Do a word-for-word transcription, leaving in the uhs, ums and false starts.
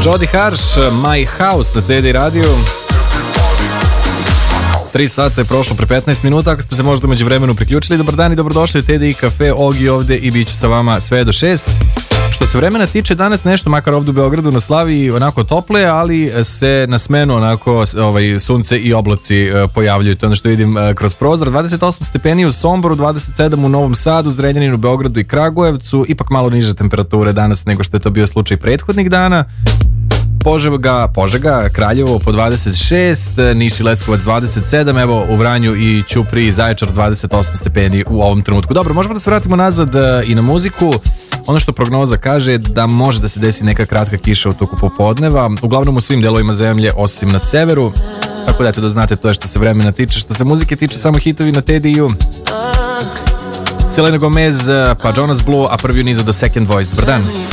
Jody Harsh, My House na Teddy Radio. Tri sata je prošlo pre petnaest minuta, ako ste se možda među vremenu priključili. Dobar dan i dobrodošli u Teddy Cafe, Ogi ovde i bit ću sa vama sve do šest. Što se vremena tiče, danas nešto, makar ovdje u Beogradu na Slavi, onako tople, ali se na smenu onako ovaj, sunce i oblaci pojavljuju. To je ono što vidim kroz prozor. dvadeset osam stepeni u Somboru, dvadeset sedam u Novom Sadu, Zrenjaninu, Beogradu i Kragujevcu. Ipak malo niže temperature danas nego što je to bio slučaj prethodnih dana. Požega, Požega, Kraljevo po dvadeset šest, Niš i Leskovac dvadeset sedam, evo u Vranju i Ćupriji i Zaječar dvadeset osam stepeni u ovom trenutku. Dobro, možemo da se vratimo nazad i na muziku. Ono što prognoza kaže je da može da se desi neka kratka kiša u toku popodneva, uglavnom u svim delovima zemlje osim na severu. Tako da eto da znate, to je što se vremena tiče. Što se muzike tiče, samo hitovi na Teddy-u. Selena Gomez, pa Jonas Blue, a prvi u nizu The Second Voice. Dobar dan.